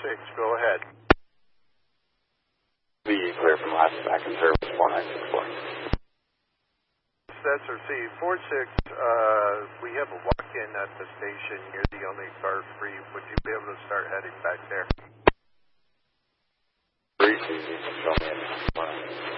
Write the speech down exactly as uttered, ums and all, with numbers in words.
six, go ahead. Be clear from last back in service four nine six four. That's our C four six. Uh, we have a walk-in at the station. You're the only car free. Would you be able to start heading back there? Three, so you can show me.